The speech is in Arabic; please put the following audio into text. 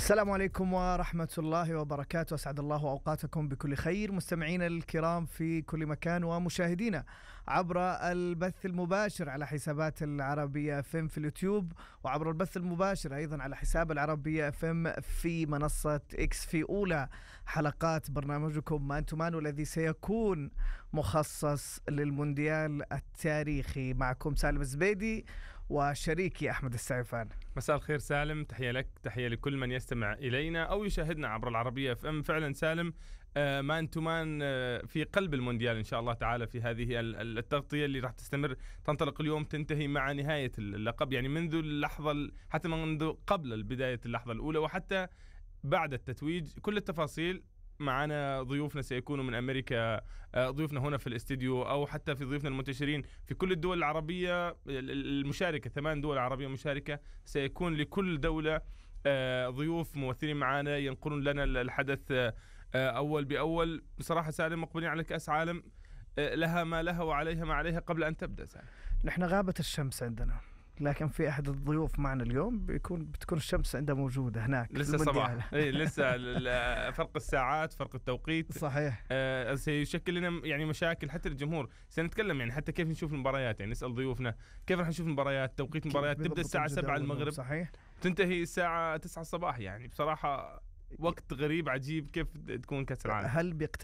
السلام عليكم ورحمة الله وبركاته. أسعد الله أوقاتكم بكل خير مستمعينا الكرام في كل مكان ومشاهدينا عبر البث المباشر على حسابات العربية FM في اليوتيوب، وعبر البث المباشر أيضا على حساب العربية FM في منصة إكس في أولى حلقات برنامجكم مان تو مان، والذي سيكون مخصص للمونديال التاريخي. معكم سالم الزبيدي وشريكي أحمد السعيفان. مساء الخير سالم، تحية لك، تحية لكل من يستمع إلينا أو يشاهدنا عبر العربية FM. فعلا سالم، مان تو مان في قلب المونديال إن شاء الله تعالى، في هذه التغطية اللي راح تستمر، تنطلق اليوم تنتهي مع نهاية اللقب، يعني منذ اللحظة حتى منذ قبل بداية اللحظة الأولى وحتى بعد التتويج. كل التفاصيل معنا ضيوفنا سيكونوا من أمريكا، ضيوفنا هنا في الاستديو أو حتى في ضيوفنا المنتشرين في كل الدول العربية المشاركة. 8 دول عربية مشاركة، سيكون لكل دولة ضيوف ممثلين معنا ينقلون لنا الحدث أول بأول. بصراحة سالم، مقبلين على كأس عالم لها ما لها وعليها ما عليها. قبل أن تبدأ سالم، نحن غابت الشمس عندنا، لكن في أحد الضيوف معنا اليوم بتكون الشمس عنده موجودة هناك. لسه صباح، لسه فرق الساعات، فرق التوقيت صحيح، سيشكل لنا يعني مشاكل حتى للجمهور. سنتكلم يعني حتى كيف نشوف المباريات، يعني نسأل ضيوفنا كيف راح نشوف المباريات. توقيت المباريات تبدأ الساعة 7 المغرب، صحيح، تنتهي الساعة 9 الصباح. يعني بصراحة وقت غريب عجيب، كيف تكون كأس العالم؟ هل